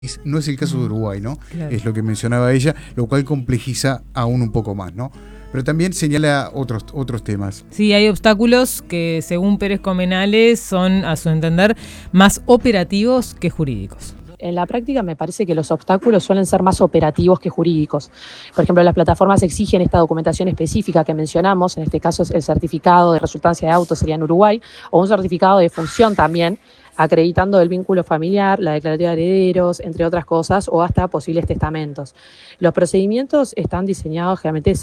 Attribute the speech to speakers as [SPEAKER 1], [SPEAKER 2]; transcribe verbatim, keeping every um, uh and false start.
[SPEAKER 1] No es el caso de Uruguay, ¿no?
[SPEAKER 2] Claro.
[SPEAKER 1] Es lo que mencionaba ella, lo cual complejiza aún un poco más, ¿no? Pero también señala otros, otros temas.
[SPEAKER 2] Sí, hay obstáculos que, según Pérez Comenales, son, a su entender, más operativos que jurídicos.
[SPEAKER 3] En la práctica me parece que los obstáculos suelen ser más operativos que jurídicos. Por ejemplo, las plataformas exigen esta documentación específica que mencionamos, en este caso es el certificado de resultancia de auto, sería en Uruguay, o un certificado de función también, acreditando el vínculo familiar, la declarativa de herederos, entre otras cosas, o hasta posibles testamentos. Los procedimientos están diseñados generalmente